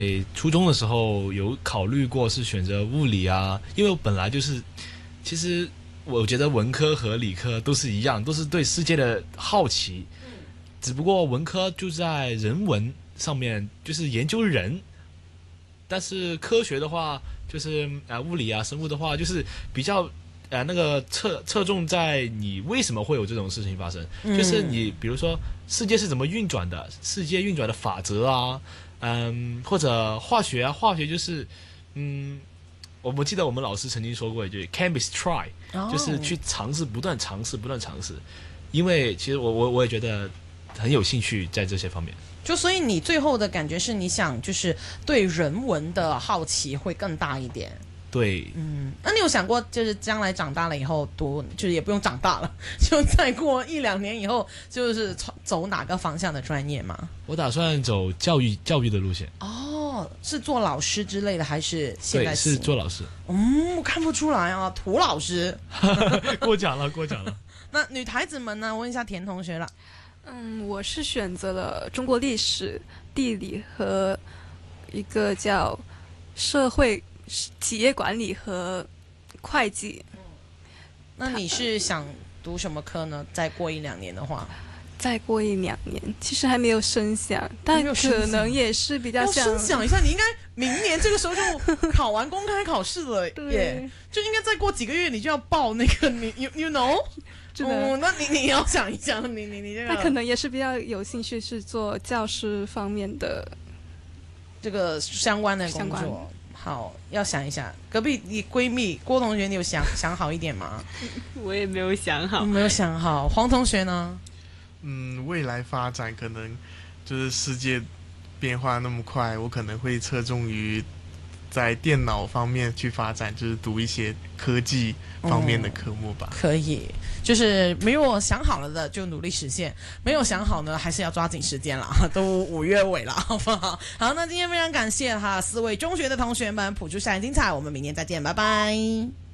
初中的时候有考虑过是选择物理啊，因为我本来就是，其实我觉得文科和理科都是一样，都是对世界的好奇，只不过文科就在人文上面，就是研究人，但是科学的话，就是物理啊、生物的话，就是比较那个侧重在你为什么会有这种事情发生，就是你比如说世界是怎么运转的，世界运转的法则啊，或者化学啊，化学就是我们记得我们老师曾经说过一句 "Chem is try"，就是去尝试，不断尝试，不断尝试。因为其实我也觉得很有兴趣在这些方面。 就所以你最后的感觉是你想就是对人文的好奇会更大一点。 对， 那你有想过就是将来长大了以后读，就是也不用长大了，就再过1-2年以后，就是走哪个方向的专业吗？ 我打算走教育的路线。 哦，是做老师之类的，还是现在对，是做老师。 我看不出来啊，涂老师。 过奖了，过奖了。 那女孩子们呢？问一下田同学了。 我是选择了中国历史、地理和一个叫社会企业管理和会计。 那你是想读什么科呢？再过1-2年的话， 再过1-2年，其实还没有声响，但可能也是比较像。 要声响一下，你应该明年这个时候就考完公开考试了耶，就应该再过几个月你就要报那个你 you know。那你要想一想，你这个他可能也是比较有兴趣是做教师方面的这个相关的工作。好，要想一下。隔壁你闺蜜郭同学，你有想好一点吗？ 我也没有想好。 没有想好。黄同学呢？ 未来发展可能就是世界变化那么快，我可能会侧重于在电脑方面去发展，就是读一些科技方面的科目吧。 可以，就是没有想好了的就努力实现，没有想好呢还是要抓紧时间了，都5月尾了，好不好？好，那今天非常感谢4位中学的同学们，谱出校园精彩，我们明年再见，拜拜。